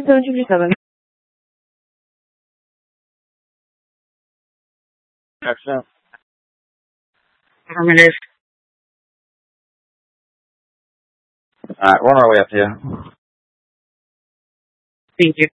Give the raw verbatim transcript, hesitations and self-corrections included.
seven two three seven. Excellent. Affirmative. Alright, we're on our way up to you. Thank you.